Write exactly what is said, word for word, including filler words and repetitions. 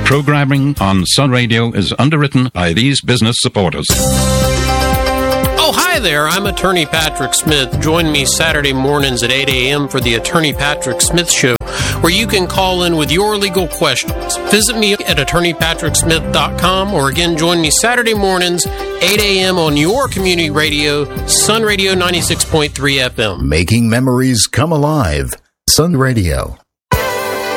Programming on Sun Radio is underwritten by these business supporters. Oh, hi there. I'm Attorney Patrick Smith. Join me Saturday mornings at eight a.m. for the Attorney Patrick Smith Show, where you can call in with your legal questions. Visit me at attorney patrick smith dot com, or again, join me Saturday mornings, eight a.m. on your community radio, Sun Radio ninety-six point three F M. Making memories come alive. Sun Radio.